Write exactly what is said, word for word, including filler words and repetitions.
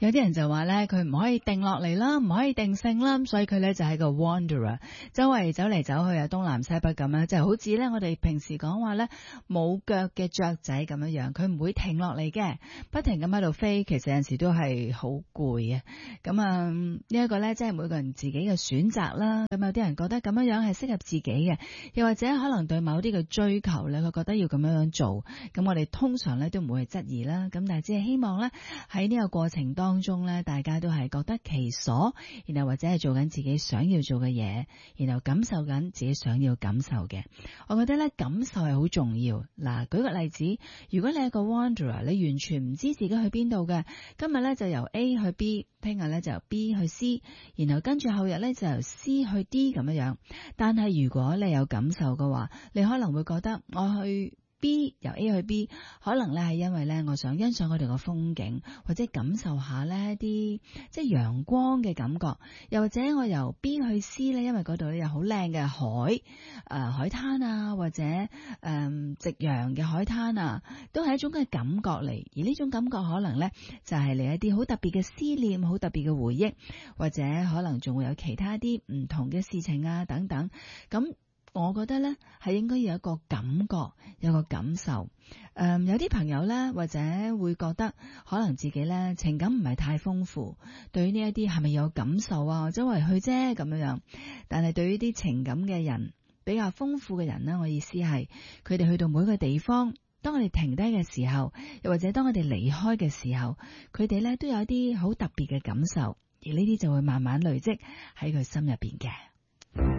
有啲人就話咧，佢唔可以定落嚟啦，唔可以定性啦，所以佢咧就係個 wanderer， 周圍走嚟走去啊，東南西北咁樣，就好似咧我哋平時講話咧冇腳嘅雀仔咁樣樣，佢唔會停落嚟嘅，不停咁喺度飛，其實有陣時都係好攰啊。咁啊呢一個咧，即係每個人自己嘅選擇啦。咁有啲人覺得咁樣樣係適合自己嘅，又或者可能對某啲嘅追求咧，佢覺得要咁樣樣做。咁我哋通常咧都唔會去質疑啦。咁但係只係希望咧喺呢個過程當中咧，大家都係覺得其所，然後或者係做緊自己想要做嘅嘢，然後感受緊自己想要感受嘅。我覺得咧感受係好重要。嗱，舉個例子，如果你係個 wanderer， 你完全唔知自己去邊度嘅，今日咧就由 A 去 B， 聽日咧就由 B 去 C， 然後跟住後日咧就由 C 去 D 咁樣樣。但係如果你有感受嘅話，你可能會覺得我去B 由 A 去 B， 可能咧係因為咧我想欣賞我哋個風景，或者感受下呢啲即係陽光嘅感覺，又或者我由 B 去 C 咧，因為嗰度咧有好靚嘅海誒、呃、海灘啊，或者誒、呃、夕陽嘅海灘啊，都係一種嘅感覺嚟。而呢種感覺可能咧就係嚟一啲好特別嘅思念，好特別嘅回憶，或者可能仲會有其他啲唔同嘅事情啊等等。咁我覺得呢係應該有一個感覺，有個感受。誒、呃，有啲朋友呢，或者會覺得可能自己呢情感唔係太豐富，對於呢一啲係咪有感受啊？周圍去啫咁樣樣。但係對於啲情感嘅人比較豐富嘅人呢，我意思係佢哋去到每一個地方，當我哋停低嘅時候，又或者當我哋離開嘅時候，佢哋呢都有一啲好特別嘅感受，而呢啲就會慢慢累積喺佢心入邊嘅。